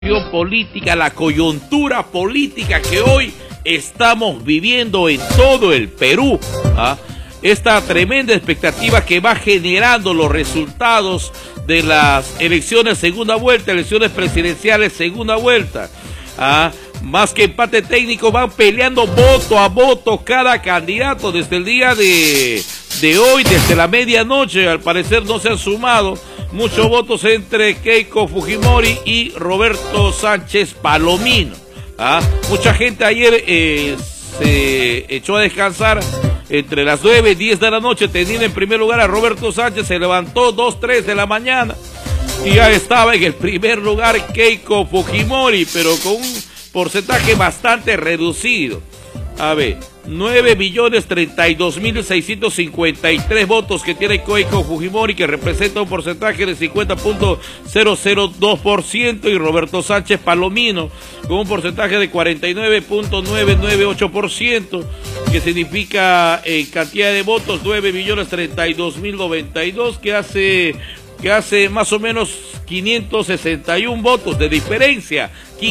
política, la coyuntura política que hoy estamos viviendo en todo el Perú. Esta tremenda expectativa que va generando los resultados de las elecciones segunda vuelta, elecciones presidenciales segunda vuelta. Más que empate técnico, van peleando voto a voto cada candidato desde el día de hoy, desde la medianoche. Al parecer no se han sumado muchos votos entre Keiko Fujimori y Roberto Sánchez Palomino. Mucha gente ayer se echó a descansar entre las 9 y 10 de la noche, teniendo en primer lugar a Roberto Sánchez. Se levantó 2, 3 de la mañana y ya estaba en el primer lugar Keiko Fujimori, pero con un porcentaje bastante reducido. 9.032.653 votos que tiene Keiko Fujimori, que representa un porcentaje de 50.002%, y Roberto Sánchez Palomino con un porcentaje de 49.998%, que significa en cantidad de votos 9.032.092, que hace más o menos 561 votos de diferencia.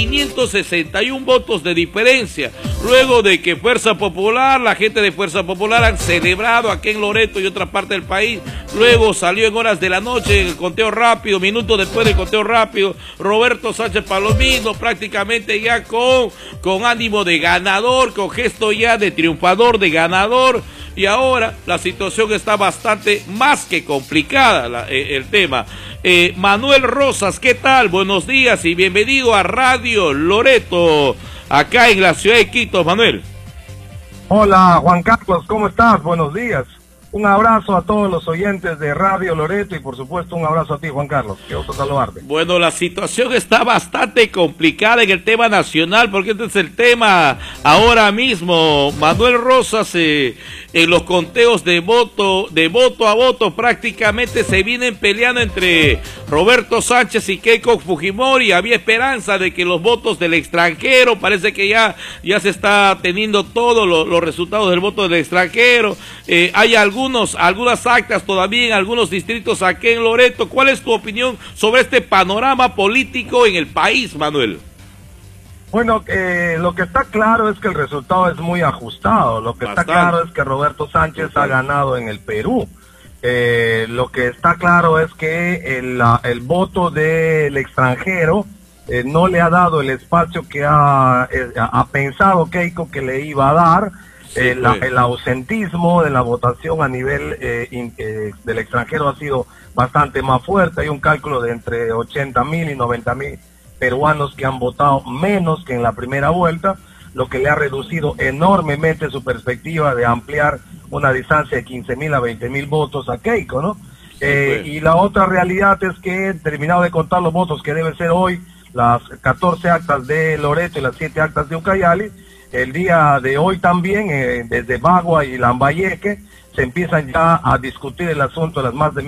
561 votos de diferencia. Luego de que Fuerza Popular, la gente de Fuerza Popular han celebrado aquí en Loreto y otra parte del país. Luego salió en horas de la noche en el conteo rápido, minutos después del conteo rápido, Roberto Sánchez Palomino prácticamente ya con ánimo de ganador, con gesto ya de triunfador, de ganador. Y ahora la situación está bastante más que complicada, el tema. Manuel Rosas, ¿qué tal? Buenos días y bienvenido a Radio Loreto, acá en la ciudad de Quito, Manuel. Hola, Juan Carlos, ¿cómo estás? Buenos días. Un abrazo a todos los oyentes de Radio Loreto y por supuesto un abrazo a ti, Juan Carlos. Quiero saludarte. Bueno, la situación está bastante complicada en el tema nacional, porque este es el tema ahora mismo. Manuel Rosas, en los conteos de voto a voto prácticamente se vienen peleando entre Roberto Sánchez y Keiko Fujimori. Había esperanza de que los votos del extranjero, parece que ya se está teniendo todos los resultados del voto del extranjero. Hay algunas actas todavía en algunos distritos aquí en Loreto. ¿Cuál es tu opinión sobre este panorama político en el país, Manuel? Bueno, lo que está claro es que el resultado es muy ajustado. Lo que está claro es que Roberto Sánchez ha ganado en el Perú. Lo que está claro es que el voto del extranjero no le ha dado el espacio que ha pensado Keiko que le iba a dar. El ausentismo de la votación a nivel del extranjero ha sido bastante más fuerte. Hay un cálculo de entre 80.000 y 90.000 peruanos que han votado menos que en la primera vuelta, lo que le ha reducido enormemente su perspectiva de ampliar una distancia de 15.000 a 20.000 votos a Keiko, ¿no? Y la otra realidad es que, terminado de contar los votos que deben ser hoy, las 14 actas de Loreto y las 7 actas de Ucayali, el día de hoy también, desde Bagua y Lambayeque, se empiezan ya a discutir el asunto de las más de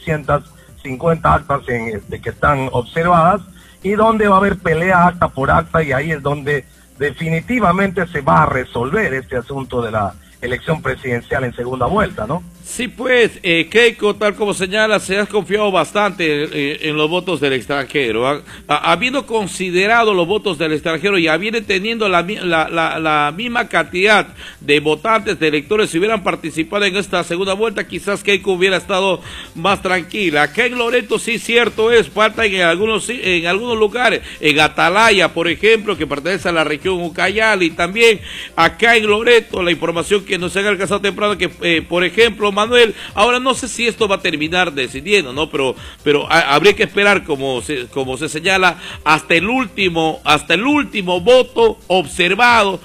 1.650 actas que están observadas, y donde va a haber pelea acta por acta, y ahí es donde definitivamente se va a resolver este asunto de la elección presidencial en segunda vuelta, ¿no? Sí, pues, Keiko, tal como señala, se ha confiado bastante en los votos del extranjero. Habiendo considerado los votos del extranjero y habiendo teniendo la misma cantidad de votantes, de electores, si hubieran participado en esta segunda vuelta, quizás Keiko hubiera estado más tranquila. Acá en Loreto sí, cierto es, falta en algunos lugares, en Atalaya, por ejemplo, que pertenece a la región Ucayali, y también acá en Loreto, la información que nos han alcanzado temprano, que por ejemplo, Manuel, ahora no sé si esto va a terminar decidiendo, ¿no? Pero habría que esperar, como se señala, hasta el último voto observado,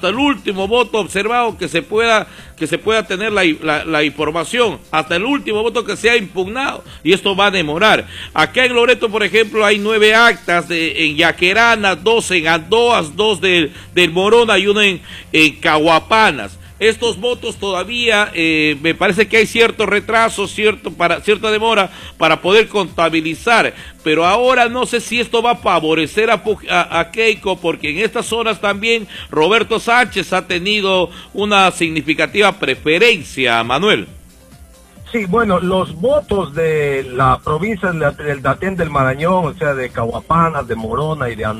que se pueda tener la información, hasta el último voto que sea impugnado, y esto va a demorar. Acá en Loreto, por ejemplo, hay 9 actas en Yaquerana, 2 en Andoas, 2 del Morona y 1 en Cahuapanas. Estos votos todavía, me parece que hay cierto retraso, cierta demora para poder contabilizar, pero ahora no sé si esto va a favorecer a Keiko, porque en estas zonas también Roberto Sánchez ha tenido una significativa preferencia, Manuel. Sí, bueno, los votos de la provincia del Datén del Marañón, o sea, de Caguapanas, de Morona y de